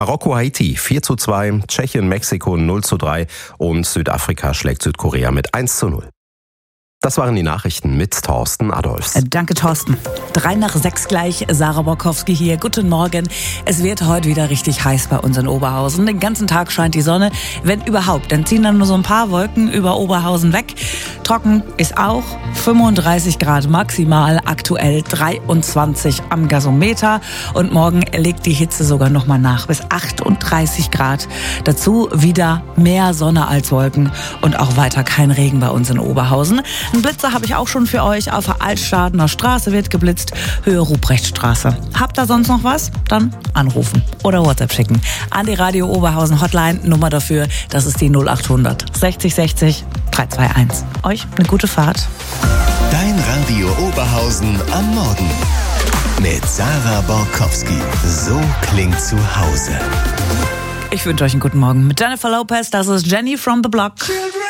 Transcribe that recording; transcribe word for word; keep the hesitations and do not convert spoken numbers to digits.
Marokko, Haiti vier zu zwei, Tschechien, Mexiko null zu drei und Südafrika schlägt Südkorea mit eins zu null. Das waren die Nachrichten mit Thorsten Adolfs. Danke, Thorsten. Drei nach sechs gleich, Sarah Borkowski hier. Guten Morgen. Es wird heute wieder richtig heiß bei uns in Oberhausen. Den ganzen Tag scheint die Sonne. Wenn überhaupt, dann ziehen dann nur so ein paar Wolken über Oberhausen weg. Trocken ist auch fünfunddreißig Grad maximal, aktuell dreiundzwanzig am Gasometer. Und morgen legt die Hitze sogar noch mal nach bis achtunddreißig Grad. Dazu wieder mehr Sonne als Wolken und auch weiter kein Regen bei uns in Oberhausen. Einen Blitzer habe ich auch schon für euch. Auf der Altstadener Straße wird geblitzt, Höhe Ruprechtstraße. Habt ihr sonst noch was? Dann anrufen oder WhatsApp schicken. An die Radio Oberhausen Hotline, Nummer dafür, das ist die null achthundert sechzig sechzig drei zwei eins. Euch eine gute Fahrt. Dein Radio Oberhausen am Morgen. Mit Sarah Borkowski. So klingt zu Hause. Ich wünsche euch einen guten Morgen mit Jennifer Lopez. Das ist Jenny from the Block.